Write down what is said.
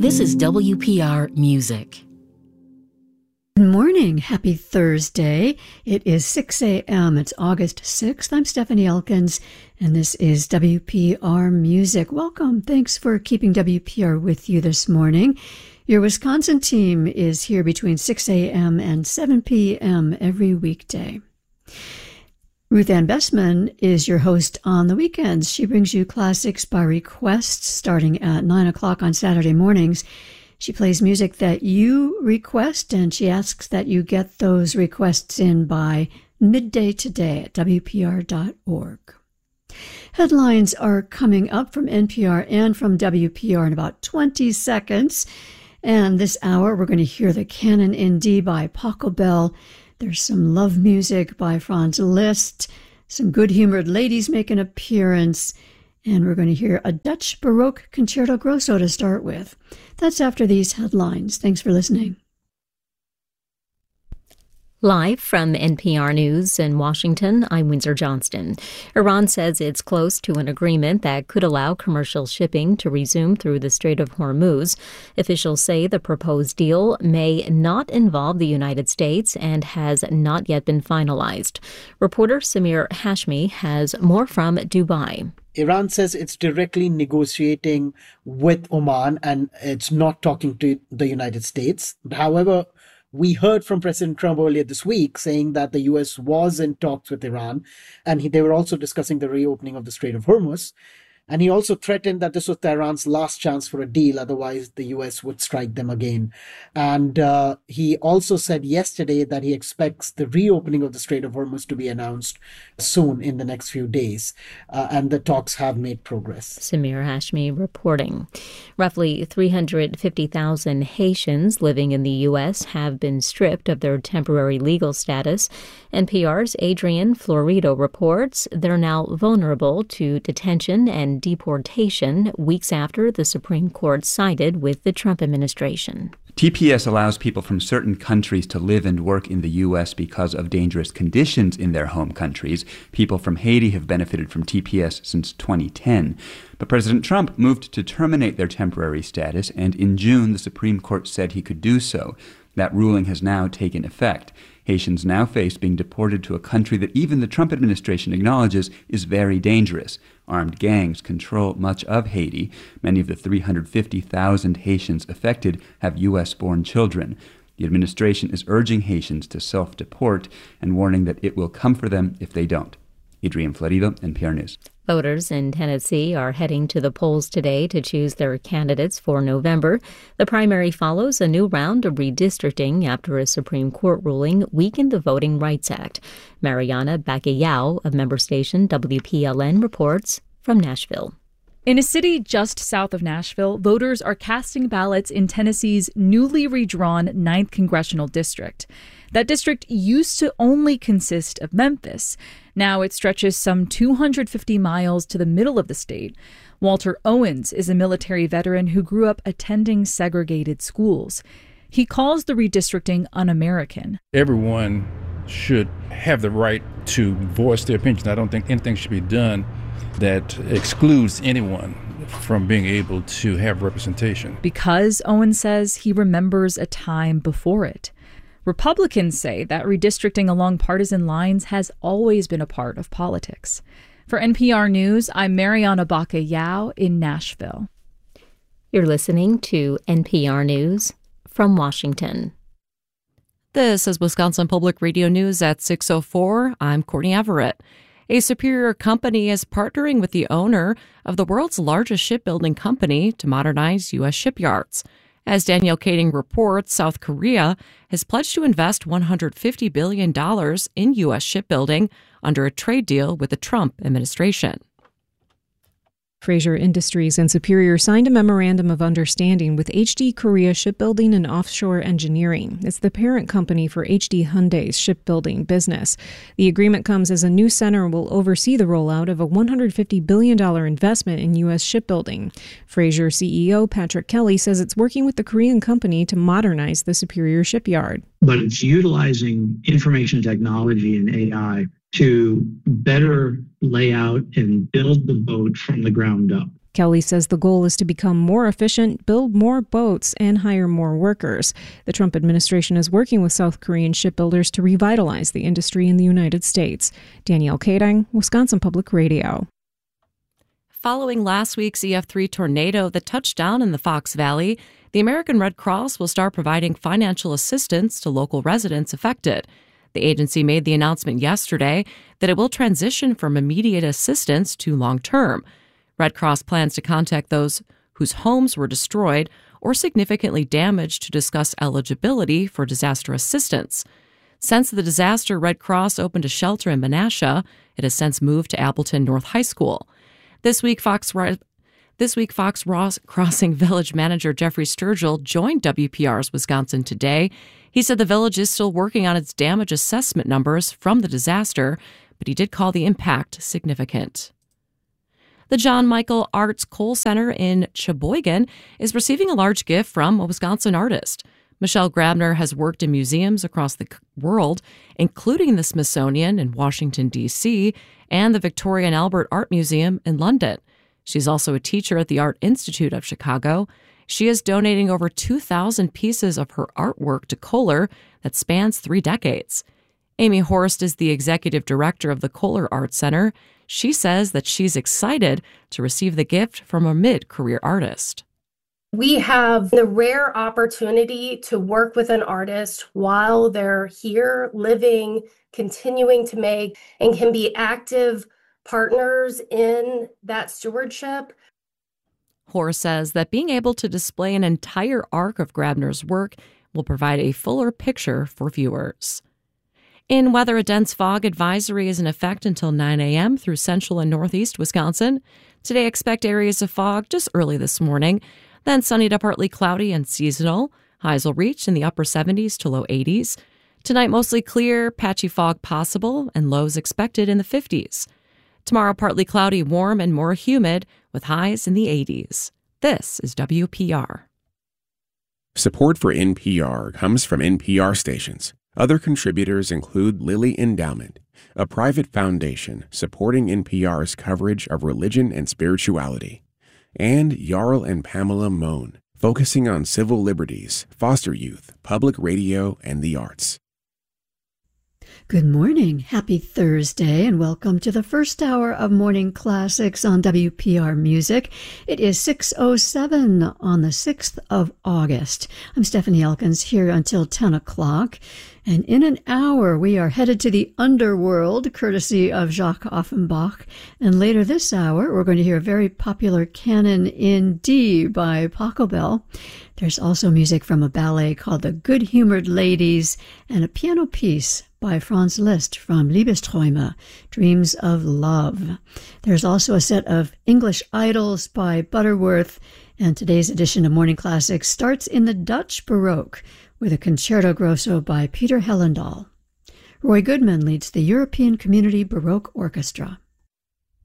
This is WPR Music. Good morning. Happy Thursday. It is 6 a.m. It's August 6th. I'm Stephanie Elkins, and this is WPR Music. Welcome. Thanks for keeping WPR with you this morning. Your Wisconsin team is here between 6 a.m. and 7 p.m. every weekday. Ruth Ann Bessman is your host on the weekends. She brings you classics by request starting at 9 o'clock on Saturday mornings. She plays music that you request, and she asks that you get those requests in by midday today at WPR.org. Headlines are coming up from NPR and from WPR in about 20 seconds. And this hour, we're going to hear the Canon in D by Pachelbel. There's some love music by Franz Liszt. Some good-humored ladies make an appearance. And we're going to hear a Dutch Baroque Concerto Grosso to start with. That's after these headlines. Thanks for listening. Live from NPR News in Washington, I'm Windsor Johnston. Iran says it's close to an agreement that could allow commercial shipping to resume through the Strait of Hormuz. Officials say the proposed deal may not involve the United States and has not yet been finalized. Reporter Samir Hashmi has more from Dubai. Iran says it's directly negotiating with Oman and it's not talking to the United States. However, we heard from President Trump earlier this week saying that the U.S. was in talks with Iran, and they were also discussing the reopening of the Strait of Hormuz. And he also threatened that this was Tehran's last chance for a deal, otherwise the U.S. would strike them again. And he also said yesterday that he expects the reopening of the Strait of Hormuz to be announced soon in the next few days. And the talks have made progress. Samir Hashmi reporting. Roughly 350,000 Haitians living in the U.S. have been stripped of their temporary legal status. NPR's Adrian Florido reports they're now vulnerable to detention and deportation weeks after the Supreme Court sided with the Trump administration. TPS allows people from certain countries to live and work in the U.S. because of dangerous conditions in their home countries. People from Haiti have benefited from TPS since 2010. But President Trump moved to terminate their temporary status, and in June, the Supreme Court said he could do so. That ruling has now taken effect. Haitians now face being deported to a country that even the Trump administration acknowledges is very dangerous. Armed gangs control much of Haiti. Many of the 350,000 Haitians affected have U.S.-born children. The administration is urging Haitians to self-deport and warning that it will come for them if they don't. Adrian Florido, NPR News. Voters in Tennessee are heading to the polls today to choose their candidates for November. The primary follows a new round of redistricting after a Supreme Court ruling weakened the Voting Rights Act. Mariana Bacallao of member station WPLN reports from Nashville. In a city just south of Nashville, voters are casting ballots in Tennessee's newly redrawn 9th Congressional District. That district used to only consist of Memphis. Now it stretches some 250 miles to the middle of the state. Walter Owens is a military veteran who grew up attending segregated schools. He calls the redistricting un-American. Everyone should have the right to voice their opinions. I don't think anything should be done that excludes anyone from being able to have representation. Because, Owens says, he remembers a time before it. Republicans say that redistricting along partisan lines has always been a part of politics. For NPR News, I'm Mariana Bacallao in Nashville. You're listening to NPR News from Washington. This is Wisconsin Public Radio News at 6:04. I'm Courtney Everett. A Superior company is partnering with the owner of the world's largest shipbuilding company to modernize U.S. shipyards. As Danielle Kading reports, South Korea has pledged to invest $150 billion in U.S. shipbuilding under a trade deal with the Trump administration. Fraser Industries and Superior signed a memorandum of understanding with HD Korea Shipbuilding and Offshore Engineering. It's the parent company for HD Hyundai's shipbuilding business. The agreement comes as a new center will oversee the rollout of a $150 billion investment in U.S. shipbuilding. Fraser CEO Patrick Kelly says it's working with the Korean company to modernize the Superior shipyard. But it's utilizing information technology and AI to better lay out and build the boat from the ground up. Kelly says the goal is to become more efficient, build more boats, and hire more workers. The Trump administration is working with South Korean shipbuilders to revitalize the industry in the United States. Danielle Kadang, Wisconsin Public Radio. Following last week's EF3 tornado that touched down in the Fox Valley, the American Red Cross will start providing financial assistance to local residents affected. The agency made the announcement yesterday that it will transition from immediate assistance to long-term. Red Cross plans to contact those whose homes were destroyed or significantly damaged to discuss eligibility for disaster assistance. Since the disaster, Red Cross opened a shelter in Menasha. It has since moved to Appleton North High School. This week, Fox Crossing Village manager Jeffrey Sturgill joined WPR's Wisconsin Today. He said the village is still working on its damage assessment numbers from the disaster, but he did call the impact significant. The John Michael Arts Cole Center in Sheboygan is receiving a large gift from a Wisconsin artist. Michelle Grabner has worked in museums across the world, including the Smithsonian in Washington, D.C., and the Victoria and Albert Art Museum in London. She's also a teacher at the Art Institute of Chicago. She is donating over 2,000 pieces of her artwork to Kohler that spans 3 decades. Amy Horst is the executive director of the Kohler Art Center. She says that she's excited to receive the gift from a mid-career artist. We have the rare opportunity to work with an artist while they're here, living, continuing to make, and can be active partners in that stewardship. Horst says that being able to display an entire arc of Grabner's work will provide a fuller picture for viewers. In weather, a dense fog advisory is in effect until 9 a.m. through central and northeast Wisconsin. Today, expect areas of fog just early this morning, then sunny to partly cloudy and seasonal. Highs will reach in the upper 70s to low 80s. Tonight, mostly clear, patchy fog possible, and lows expected in the 50s. Tomorrow, partly cloudy, warm, and more humid, with highs in the 80s. This is WPR. Support for NPR comes from NPR stations. Other contributors include Lilly Endowment, a private foundation supporting NPR's coverage of religion and spirituality, and Jarl and Pamela Mohn, focusing on civil liberties, foster youth, public radio, and the arts. Good morning. Happy Thursday, and welcome to the first hour of Morning Classics on WPR Music. It is 6:07 on the 6th of August. I'm Stephanie Elkins here until 10 o'clock. And in an hour, we are headed to the underworld, courtesy of Jacques Offenbach. And later this hour, we're going to hear a very popular canon in D by Pachelbel. There's also music from a ballet called The Good-Humored Ladies and a piano piece by Franz Liszt from Liebesträume, Dreams of Love. There's also a set of English Idols by Butterworth. And today's edition of Morning Classics starts in the Dutch Baroque with a concerto grosso by Peter Hellendahl. Roy Goodman leads the European Community Baroque Orchestra.